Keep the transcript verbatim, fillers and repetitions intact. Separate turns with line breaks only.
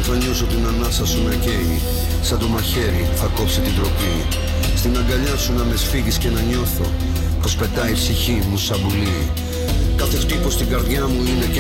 θα νιώσω την ανάσα σου να καίει, σαν το μαχαίρι θα κόψει την τροπή. Στην αγκαλιά σου να με σφίγγεις και να νιώθω πως πετάει η ψυχή μου σαν πουλί. Κάθε χτύπος στην καρδιά μου είναι κι